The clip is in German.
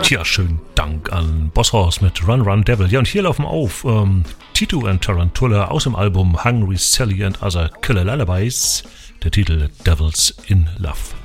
Tja, schönen Dank an Boss Hoss mit Run Run Devil. Ja, und hier laufen auf Tito and Tarantula aus dem Album Hungry Sally and Other Killer Lullabies. Der Titel Devils in Love.